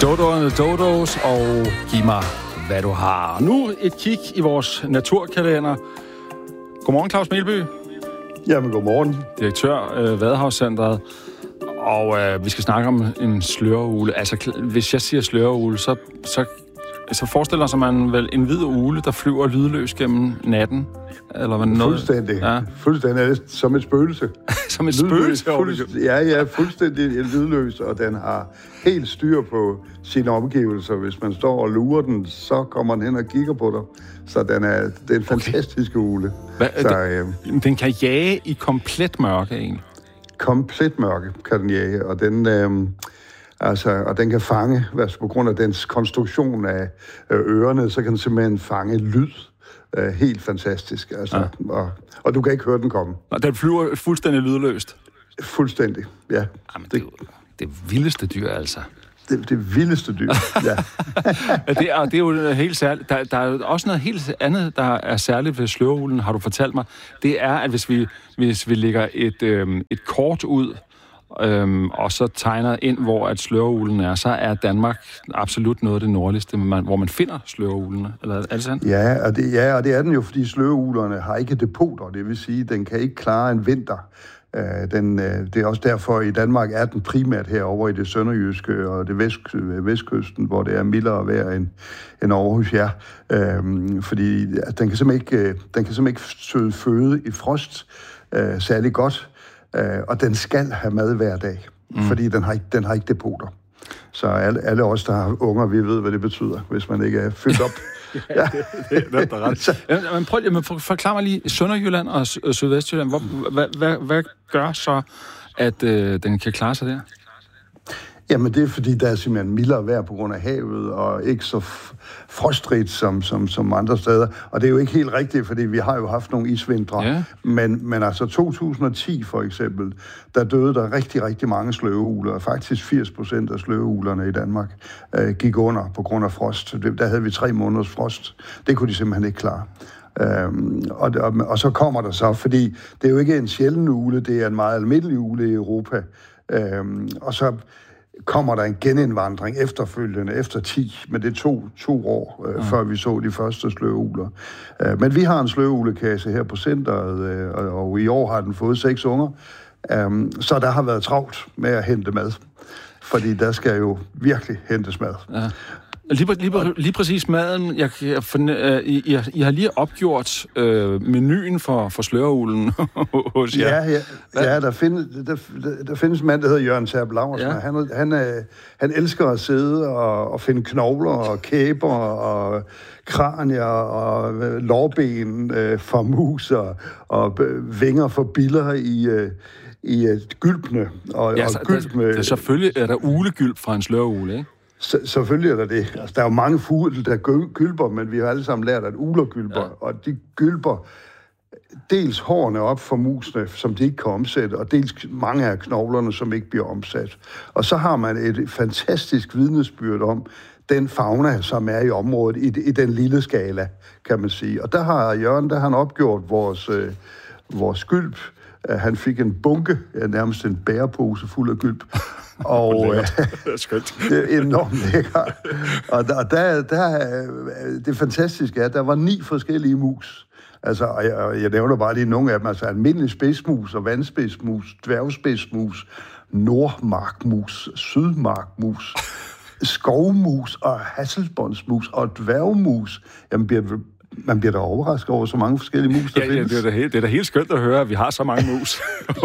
Dodoerne Dodos og giv mig, hvad du har. Nu et kig i vores naturkalender. Godmorgen, Claus Melby. Jamen, godmorgen. Direktør Vadehavscentret. Og vi skal snakke om en sløreugle. Altså, hvis jeg siger sløreugle, så forestiller sig man vel en hvid ugle, der flyver lydløs gennem natten? Eller hvad noget? Fuldstændig. Ja. Fuldstændig. Som et spøgelse. Som et spøgelse? Ja, fuldstændig lydløs, og den har helt styr på sine omgivelser. Hvis man står og lurer den, så kommer den hen og kigger på dig. Så det er en fantastisk ugle. Den kan jage i komplet mørke, egentlig? Komplet mørke kan den jage, og den kan fange, på grund af dens konstruktion af ørerne, så kan den simpelthen fange lyd. Helt fantastisk, altså. Ja. Og du kan ikke høre den komme. Og den flyver fuldstændig lydløst? Fuldstændig, ja. Jamen, det vildeste dyr, altså. Det vildeste dyr, ja. det er jo helt særligt. Der er jo også noget helt andet, der er særligt ved sløreulen, har du fortalt mig. Det er, at hvis vi lægger et kort ud, og så tegner ind, hvor at sløreulen er, så er Danmark absolut noget af det nordligste, hvor man finder sløreuglene. Eller er det sandt? Ja, og det er den jo, fordi sløreuglerne har ikke depoter. Det vil sige, den kan ikke klare en vinter. Det er også derfor, i Danmark er den primært herovre i det sønderjyske og det vestkysten, hvor det er mildere vejr end Aarhus, ja. Fordi den kan simpelthen ikke søge føde i frost særlig godt, og den skal have mad hver dag, fordi den har ikke depoter. Så alle os, der har unger, vi ved, hvad det betyder, hvis man ikke er fyldt op. Ja, det er ret. Men forklar mig lige, Sønderjylland og Sydvestjylland, hvad gør så, at den kan klare sig der? Jamen, det er, fordi der er simpelthen mildere vejr på grund af havet, og ikke så frostrigt som andre steder. Og det er jo ikke helt rigtigt, fordi vi har jo haft nogle isvintre. Ja. Men altså 2010 for eksempel, der døde der rigtig, rigtig mange sløreuler. Faktisk 80% af sløreuglerne i Danmark gik under på grund af frost. Der havde vi 3 måneders frost. Det kunne de simpelthen ikke klare. Og så kommer der så, fordi det er jo ikke en sjælden ugle, det er en meget almindelig ugle i Europa. Og så kommer der en genindvandring efterfølgende, efter 10, men det tog 2 år, før vi så de første sløreuler. Men vi har en sløreuglekasse her på centret, og i år har den fået 6 unger, så der har været travlt med at hente mad, fordi der skal jo virkelig hentes mad. Ja. Lige præcis maden. I har lige opgjort menuen for sløreulen hos jer. Ja, der findes en mand, der hedder Jørgen Terp Laursen. Ja. Han elsker at sidde og finde knogler og kæber og kranier og lårben for mus og vinger for biller i gylpene. Selvfølgelig er der uglegylp fra en sløreugle, ikke? Selvfølgelig er der det. Altså, der er jo mange fugle, der gylper, men vi har alle sammen lært, at ugler gylper, og de gylper dels hårene op for musene, som de ikke kan omsætte, og dels mange af knoglerne, som ikke bliver omsat. Og så har man et fantastisk vidnesbyrd om den fauna, som er i området, i den lille skala, kan man sige. Og der har Jørgen, opgjort vores gylp. Han fik en bunke, nærmest en bærepose fuld af gylp. Og det er enormt lækkert. Og det fantastiske er, at der var 9 forskellige mus. Altså, jeg nævner bare lige nogle af dem. Altså almindelig spidsmus og vandspidsmus, dværgspidsmus, nordmarkmus, sydmarkmus, skovmus og hasselbåndsmus og dværgmus. Jamen, man bliver da overrasket over så mange forskellige mus, der findes. Det er da helt skønt at høre, at vi har så mange mus.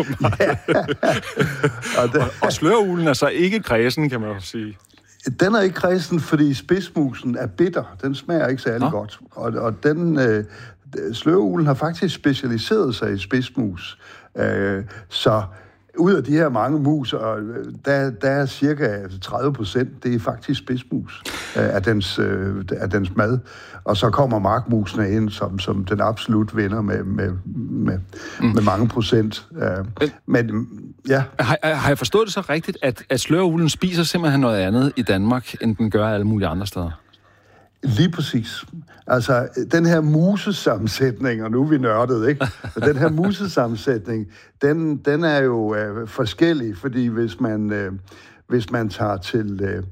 Og sløreulen er så ikke kredsen, kan man jo sige. Den er ikke kredsen, fordi spidsmusen er bitter. Den smager ikke særlig godt. Og sløreulen har faktisk specialiseret sig i spidsmus. Så ud af de her mange mus, der er cirka 30%, det er faktisk spidsmus af dens mad. Og så kommer markmusene ind som den absolut vinder med mange procent. Men ja. Har jeg forstået det så rigtigt, at sløreulen spiser simpelthen noget andet i Danmark, end den gør alle mulige andre steder? Lige præcis. Altså, den her musesammensætning, og nu er vi nørdet, ikke? Den her musesammensætning, den er jo forskellig, fordi hvis man tager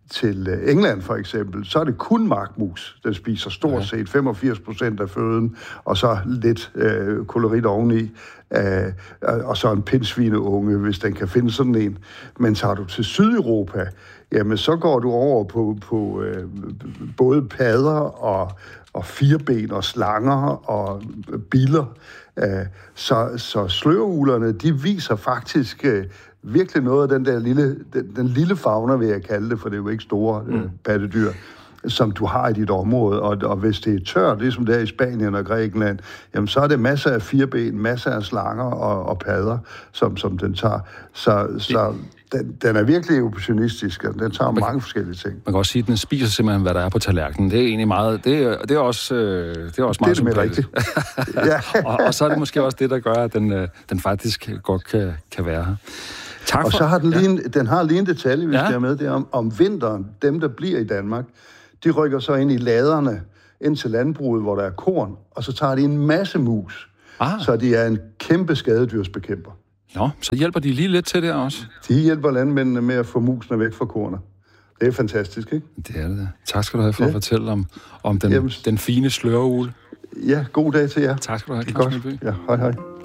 til England for eksempel, så er det kun markmus, den spiser stort set 85% af føden, og så lidt kolorit oveni, og så en pindsvineunge, hvis den kan finde sådan en. Men tager du til Sydeuropa, jamen så går du over på både padder og firben og slanger og biller. Så sløreulerne, de viser faktisk virkelig noget af den lille fauna, vil jeg kalde det, for det er jo ikke store pattedyr, som du har i dit område. Og hvis det er tørt, ligesom det er i Spanien og Grækenland, jamen så er det masser af firben, masser af slanger og padder, som den tager. Så den er virkelig opportunistisk, og den tager mange forskellige ting. Man kan også sige, at den spiser simpelthen, hvad der er på tallerkenen. Det er egentlig meget... Det er også meget sympatisk. Ja. og så er det måske også det, der gør, at den faktisk godt kan være her. Tak for... Og så har den har lige en detalje, vi skal have med, det er om vinteren, dem der bliver i Danmark, de rykker så ind i laderne, ind til landbruget, hvor der er korn, og så tager de en masse mus. Så de er en kæmpe skadedyrsbekæmper. Nå, så hjælper de lige lidt til det også? De hjælper landmændene med at få musene væk fra kornet. Det er fantastisk, ikke? Det er det. Tak skal du have for at fortælle om den fine sløreugle. Ja, god dag til jer. Tak skal du have, Claus Melby. Ja, hej.